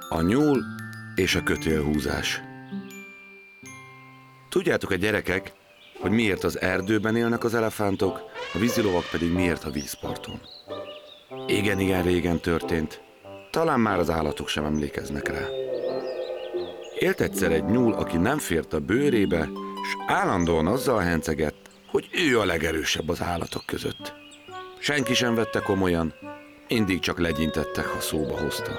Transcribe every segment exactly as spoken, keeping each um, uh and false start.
A nyúl és a kötélhúzás. Tudjátok, a gyerekek, hogy miért az erdőben élnek az elefántok, a vízilovak pedig miért a vízparton? Igen, igen, régen történt. Talán már az állatok sem emlékeznek rá. Élt egyszer egy nyúl, aki nem fért a bőrébe, s állandóan azzal hencegett, hogy ő a legerősebb az állatok között. Senki sem vette komolyan, mindig csak legyintettek, ha szóba hozta.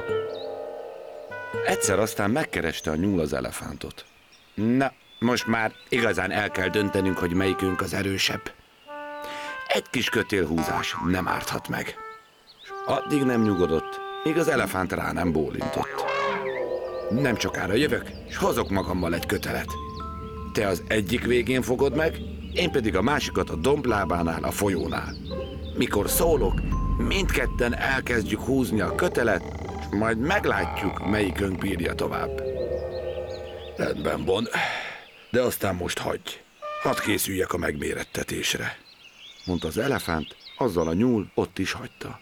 Egyszer aztán megkereste a nyúl az elefántot. Na, most már igazán el kell döntenünk, hogy melyikünk az erősebb. Egy kis kötélhúzás nem árthat meg. És addig nem nyugodott, míg az elefánt rá nem bólintott. Nem sokára jövök, és hozok magammal egy kötelet. Te az egyik végén fogod meg, én pedig a másikat a domblábánál, a folyónál. Mikor szólok, mindketten elkezdjük húzni a kötelet, és majd meglátjuk, melyikünk bírja tovább. Rendben van, de aztán most hagyj. Hadd készüljek a megmérettetésre, mondta az elefánt, azzal a nyúl ott is hagyta.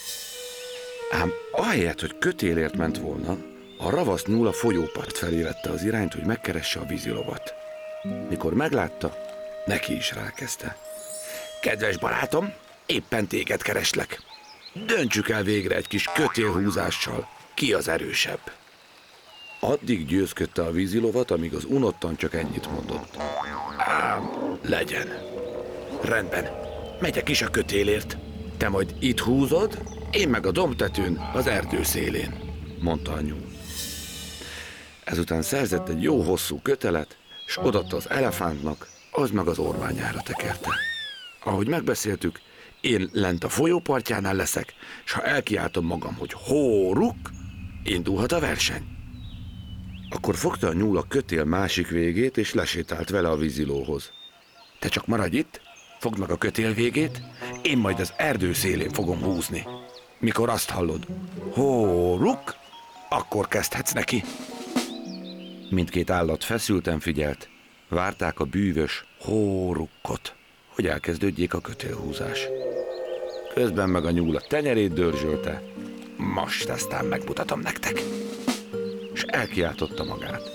Ám ahelyett, hogy kötélért ment volna, a ravasz nyúl a folyópart felé vette az irányt, hogy megkeresse a vízilovat. Mikor meglátta, neki is rákezdte. Kedves barátom, éppen téged kereslek. Döntsük el végre egy kis kötélhúzással, ki az erősebb. Addig győzködte a vízilovat, amíg az unottan csak ennyit mondott. Ám, legyen. Rendben, megyek is a kötélért. Te majd itt húzod, én meg a dombtetőn az erdő szélén, mondta a nyúl. Ezután szerzett egy jó hosszú kötelet, s odaadta az elefántnak, az meg az ormányára tekerte. Ahogy megbeszéltük, én lent a folyópartjánál leszek, s ha elkiáltom magam, hogy hóruk, indulhat a verseny. Akkor fogta a nyúl a kötél másik végét, és lesétált vele a vízilóhoz. Te csak maradj itt, fogd meg a kötél végét, én majd az erdő szélén fogom húzni. Mikor azt hallod, hóruk, akkor kezdhetsz neki. Mindkét állat feszülten figyelt, várták a bűvös hórukkot, hogy elkezdődjék a kötélhúzás. Közben meg a nyúl a tenyerét dörzsölte, most aztán megmutatom nektek. És elkiáltotta magát.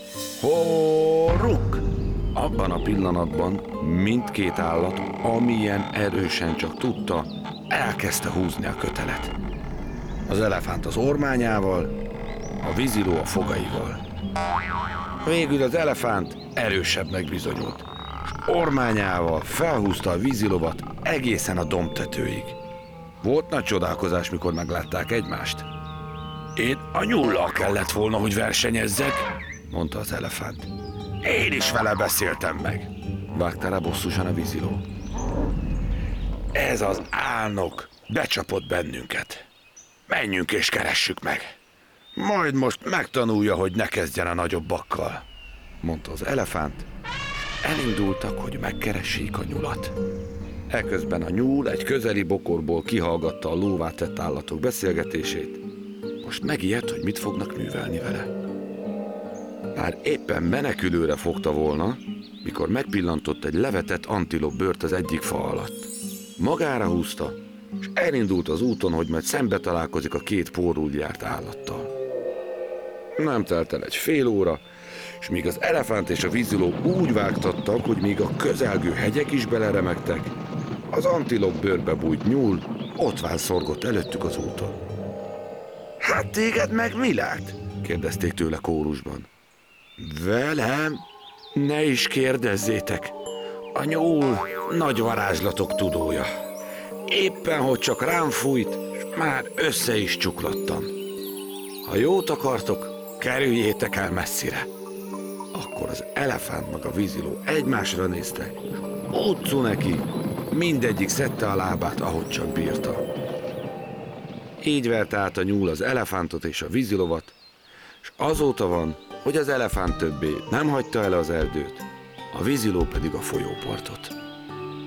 Hóruk! Abban a pillanatban mindkét állat, amilyen erősen csak tudta, elkezdte húzni a kötelet. Az elefánt az ormányával, a víziló a fogaival. Végül az elefánt erősebbnek bizonyult, és ormányával felhúzta a vízilovat egészen a dombtetőig. Volt nagy csodálkozás, mikor meglátták egymást. Én a nyúllal kellett volna, hogy versenyezzek, mondta az elefánt. Én is vele beszéltem meg, vágta rá bosszusan a víziló. Ez az álnok becsapott bennünket. Menjünk és keressük meg. Majd most megtanulja, hogy ne kezdjen a nagyobbakkal, mondta az elefánt. Elindultak, hogy megkeressék a nyulat. Eközben a nyúl egy közeli bokorból kihallgatta a lóvá tett állatok beszélgetését. Most megijedt, hogy mit fognak művelni vele. Már éppen menekülőre fogta volna, mikor megpillantott egy levetett antilop bőrt az egyik fa alatt. Magára húzta, és elindult az úton, hogy majd szembe találkozik a két pórul járt állattal. Nem telt el egy fél óra, és míg az elefánt és a víziló úgy vágtattak, hogy még a közelgő hegyek is beleremegtek, az antilop bőrbe bújt nyúl ott vánszorgott előttük az úton. Hát téged meg mi lát? Kérdezték tőle kórusban. Velem? Ne is kérdezzétek! A nyúl nagy varázslatok tudója. Éppen, hogy csak rám fújt, és már össze is csuklattam. Ha jót akartok, kerüljétek el messzire. Akkor az elefánt meg a víziló egymásra néztek. Utcu neki, mindegyik szedte a lábát, ahogy csak bírta. Így verte át a nyúl az elefántot és a vízilovat, és azóta van, hogy az elefánt többé nem hagyta el az erdőt, a víziló pedig a folyópartot.